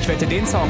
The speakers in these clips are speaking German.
ich wette, den Song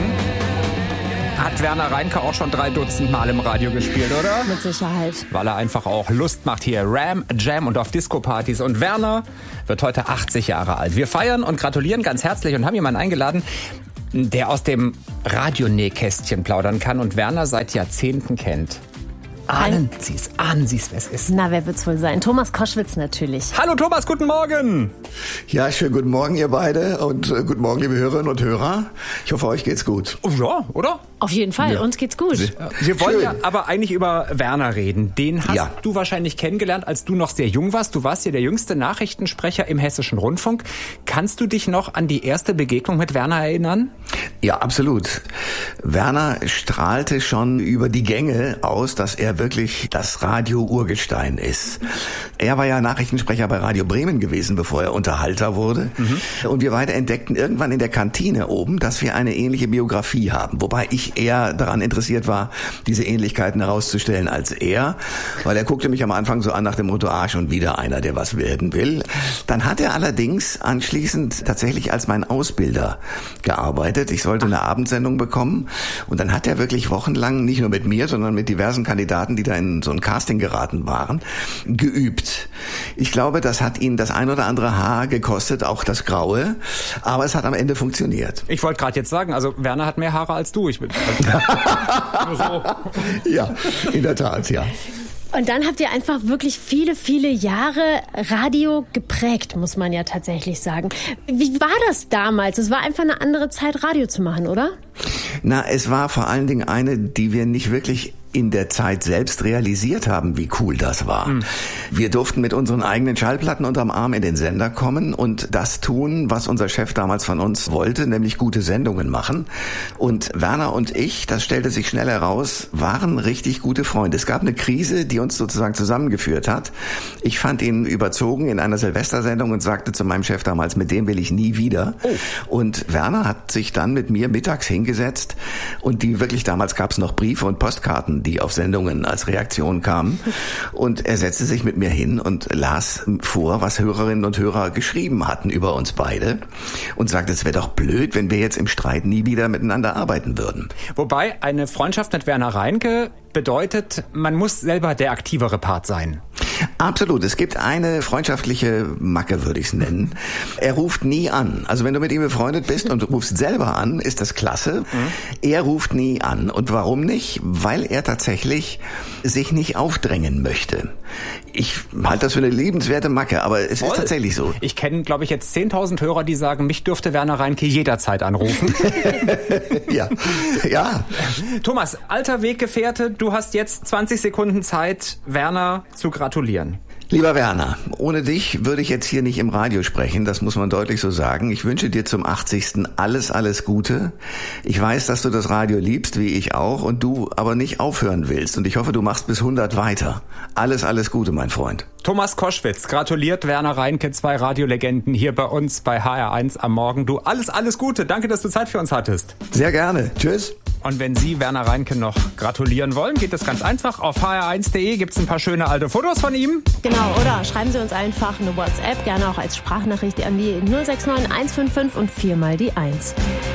hat Werner Reinke auch schon 3 Dutzend Mal im Radio gespielt, oder? Mit Sicherheit. Weil er einfach auch Lust macht hier. Ram, Jam und auf Disco-Partys. Und Werner wird heute 80 Jahre alt. Wir feiern und gratulieren ganz herzlich und haben jemanden eingeladen, der aus dem Radionähkästchen plaudern kann und Werner seit Jahrzehnten kennt. Ahnen Sie es, wer es ist. Na, wer wird's wohl sein? Thomas Koschwitz natürlich. Hallo Thomas, guten Morgen. Ja, schönen guten Morgen ihr beide und guten Morgen liebe Hörerinnen und Hörer. Ich hoffe, euch geht's gut. Oh ja, oder? Auf jeden Fall, ja. Uns geht's gut. Wir wollen ja aber eigentlich über Werner reden. Den hast du wahrscheinlich kennengelernt, als du noch sehr jung warst. Du warst ja der jüngste Nachrichtensprecher im Hessischen Rundfunk. Kannst du dich noch an die erste Begegnung mit Werner erinnern? Ja, absolut. Werner strahlte schon über die Gänge aus, dass er wirklich das Radio-Urgestein ist. Er war ja Nachrichtensprecher bei Radio Bremen gewesen, bevor er Unterhalter wurde. Und wir beide entdeckten irgendwann in der Kantine oben, dass wir eine ähnliche Biografie haben. Wobei ich eher daran interessiert war, diese Ähnlichkeiten herauszustellen als er. Weil er guckte mich am Anfang so an nach dem Motto, schon wieder einer, der was werden will. Dann hat er allerdings anschließend tatsächlich als mein Ausbilder gearbeitet. Ich sollte eine Abendsendung bekommen. Und dann hat er wirklich wochenlang, nicht nur mit mir, sondern mit diversen Kandidaten, die da in so ein Casting geraten waren, geübt. Ich glaube, das hat ihn das ein oder andere Haar gekostet, auch das Graue, aber es hat am Ende funktioniert. Ich wollte gerade jetzt sagen, also Werner hat mehr Haare als du. Nur so. Ja, in der Tat, ja. Und dann habt ihr einfach wirklich viele, viele Jahre Radio geprägt, muss man ja tatsächlich sagen. Wie war das damals? Es war einfach eine andere Zeit, Radio zu machen, oder? Na, es war vor allen Dingen eine, die wir nicht wirklich in der Zeit selbst realisiert haben, wie cool das war. Wir durften mit unseren eigenen Schallplatten unterm Arm in den Sender kommen und das tun, was unser Chef damals von uns wollte, nämlich gute Sendungen machen. Und Werner und ich, das stellte sich schnell heraus, waren richtig gute Freunde. Es gab eine Krise, die uns sozusagen zusammengeführt hat. Ich fand ihn überzogen in einer Silvestersendung und sagte zu meinem Chef damals, mit dem will ich nie wieder. Und Werner hat sich dann mit mir mittags hingesetzt und damals gab es noch Briefe und Postkarten, die auf Sendungen als Reaktion kamen. Und er setzte sich mit mir hin und las vor, was Hörerinnen und Hörer geschrieben hatten über uns beide und sagte, es wäre doch blöd, wenn wir jetzt im Streit nie wieder miteinander arbeiten würden. Wobei eine Freundschaft mit Werner Reinke bedeutet, man muss selber der aktivere Part sein. Absolut. Es gibt eine freundschaftliche Macke, würde ich es nennen. Er ruft nie an. Also wenn du mit ihm befreundet bist und du rufst selber an, ist das klasse. Er ruft nie an. Und warum nicht? Weil er tatsächlich sich nicht aufdrängen möchte. Ich halte das für eine liebenswerte Macke, aber es ist tatsächlich so. Ich kenne, glaube ich, jetzt 10.000 Hörer, die sagen, mich dürfte Werner Reinke jederzeit anrufen. Ja. Thomas, alter Weggefährte, du hast jetzt 20 Sekunden Zeit, Werner zu gratulieren. Lieber Werner, ohne dich würde ich jetzt hier nicht im Radio sprechen, das muss man deutlich so sagen. Ich wünsche dir zum 80. alles Gute. Ich weiß, dass du das Radio liebst, wie ich auch, und du aber nicht aufhören willst. Und ich hoffe, du machst bis 100 weiter. Alles Gute, mein Freund. Thomas Koschwitz gratuliert Werner Reinke, 2 Radiolegenden hier bei uns bei HR1 am Morgen. Du, alles Gute. Danke, dass du Zeit für uns hattest. Sehr gerne. Tschüss. Und wenn Sie Werner Reinke noch gratulieren wollen, geht das ganz einfach. Auf hr1.de gibt es ein paar schöne alte Fotos von ihm. Genau, oder schreiben Sie uns einfach eine WhatsApp, gerne auch als Sprachnachricht an die 069 155 und 4 mal die 1.